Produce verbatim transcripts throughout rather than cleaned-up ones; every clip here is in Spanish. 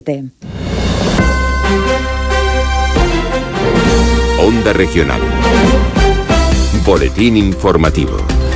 Onda Regional. Boletín informativo.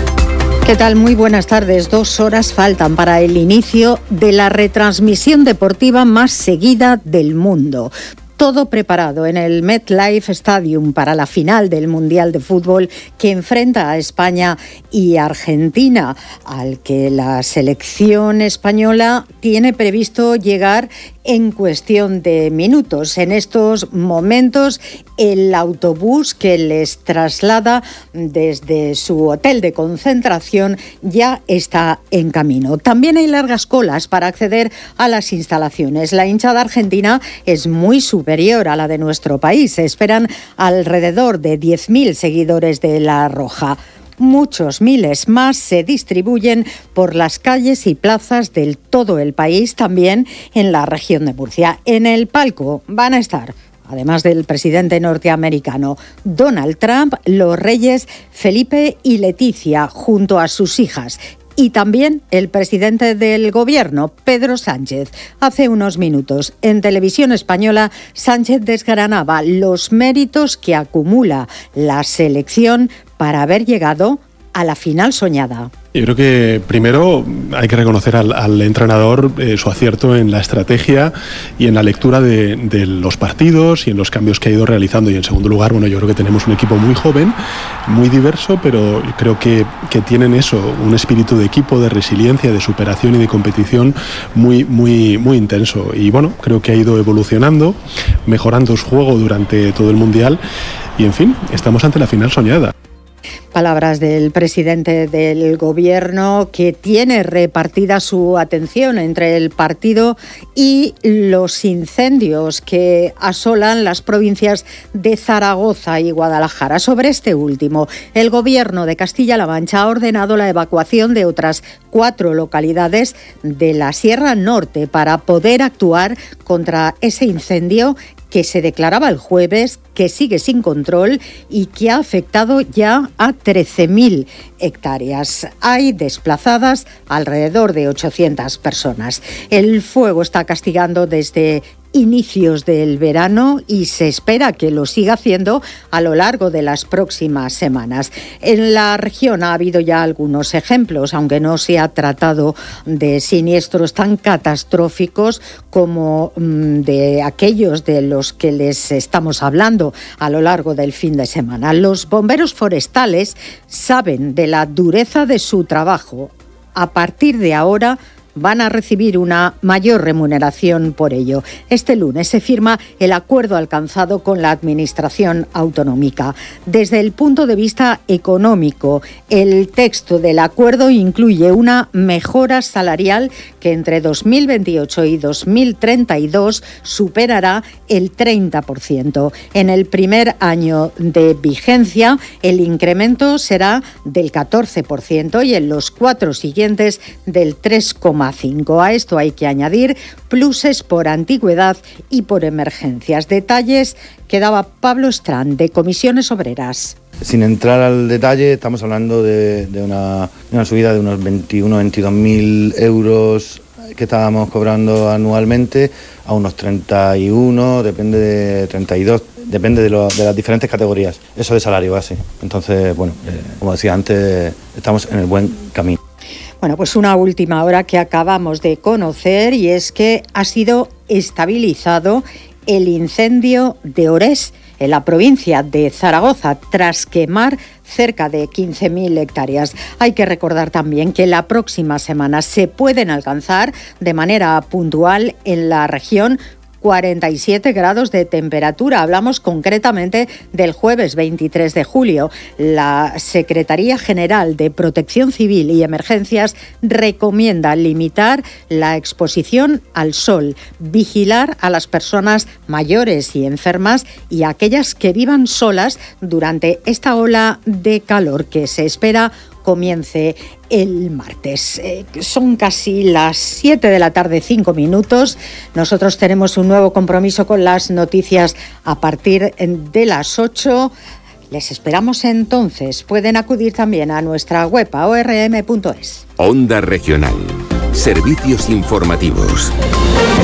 ¿Qué tal? Muy buenas tardes. Dos horas faltan para el inicio de la retransmisión deportiva más seguida del mundo. Todo preparado en el MetLife Stadium para la final del Mundial de Fútbol que enfrenta a España y Argentina, al que la selección española tiene previsto llegar en cuestión de minutos. En estos momentos, el autobús que les traslada desde su hotel de concentración ya está en camino. También hay largas colas para acceder a las instalaciones. La hinchada argentina es muy superior a la de nuestro país. Se esperan alrededor de diez mil seguidores de La Roja. Muchos miles más se distribuyen por las calles y plazas del todo el país, también en la región de Murcia. En el palco van a estar, además del presidente norteamericano Donald Trump, los reyes Felipe y Leticia, junto a sus hijas. Y también el presidente del gobierno, Pedro Sánchez. Hace unos minutos, en Televisión Española, Sánchez desgranaba los méritos que acumula la selección para haber llegado a la final soñada. Yo creo que primero hay que reconocer al, al entrenador eh, su acierto en la estrategia y en la lectura de, de los partidos y en los cambios que ha ido realizando. Y en segundo lugar, bueno, yo creo que tenemos un equipo muy joven, muy diverso, pero creo que, que tienen eso, un espíritu de equipo, de resiliencia, de superación y de competición muy, muy, muy intenso. Y bueno, creo que ha ido evolucionando, mejorando su juego durante todo el Mundial y en fin, estamos ante la final soñada. Palabras del presidente del gobierno, que tiene repartida su atención entre el partido y los incendios que asolan las provincias de Zaragoza y Guadalajara. Sobre este último, el gobierno de Castilla-La Mancha ha ordenado la evacuación de otras cuatro localidades de la Sierra Norte para poder actuar contra ese incendio que se declaraba el jueves, que sigue sin control y que ha afectado ya a trece mil hectáreas. Hay desplazadas alrededor de ochocientas personas. El fuego está castigando desde inicios del verano y se espera que lo siga haciendo a lo largo de las próximas semanas. En la región ha habido ya algunos ejemplos, aunque no se ha tratado de siniestros tan catastróficos como mmm, de aquellos de los que les estamos hablando a lo largo del fin de semana. Los bomberos forestales saben de la dureza de su trabajo. A partir de ahora van a recibir una mayor remuneración por ello. Este lunes se firma el acuerdo alcanzado con la Administración autonómica. Desde el punto de vista económico, el texto del acuerdo incluye una mejora salarial que entre dos mil veintiocho y dos mil treinta y dos superará el treinta por ciento. En el primer año de vigencia, el incremento será del catorce por ciento y en los cuatro siguientes del tres coma cinco. A esto hay que añadir pluses por antigüedad y por emergencias. Detalles que daba Pablo Estrán, de Comisiones Obreras. Sin entrar al detalle, estamos hablando de, de, una, de una subida de unos veintiuno, veintidós mil euros que estábamos cobrando anualmente a unos treinta y uno, depende de treinta y dos, depende de, lo, de las diferentes categorías. Eso de salario base. Entonces, bueno, eh, como decía antes, estamos en el buen camino. Bueno, pues una última hora que acabamos de conocer, y es que ha sido estabilizado el incendio de Orés, en la provincia de Zaragoza, tras quemar cerca de quince mil hectáreas. Hay que recordar también que la próxima semana se pueden alcanzar de manera puntual en la región cuarenta y siete grados de temperatura. Hablamos concretamente del jueves veintitrés de julio. La Secretaría General de Protección Civil y Emergencias recomienda limitar la exposición al sol, vigilar a las personas mayores y enfermas y a aquellas que vivan solas durante esta ola de calor que se espera comience el martes. Eh, son casi las siete de la tarde, cinco minutos. Nosotros tenemos un nuevo compromiso con las noticias a partir de las ocho. Les esperamos entonces. Pueden acudir también a nuestra web, a o r m punto es. Onda Regional. Servicios informativos.